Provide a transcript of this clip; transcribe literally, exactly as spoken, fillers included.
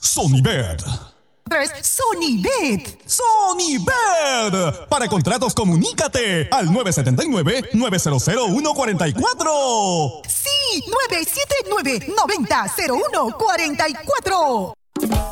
Sonibet. Es Sonibet. Sonibet. Para contratos, comunícate al nueve siete nueve, nueve cero cero, uno cuatro cuatro. Sí, nueve siete nueve, nueve cero cero uno cuatro cuatro.